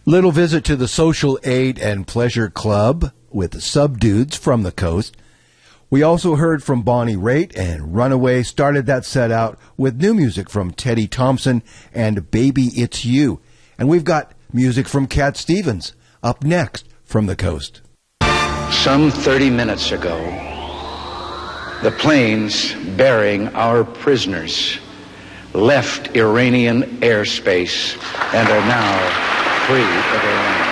Little visit to the Social Aid and Pleasure Club with the Subdudes from the Coast. We also heard from Bonnie Raitt, and Runaway started that set out with new music from Teddy Thompson and Baby It's You. And we've got music from Cat Stevens up next from the Coast. Some 30 minutes ago, the planes bearing our prisoners left Iranian airspace and are now free of Iran.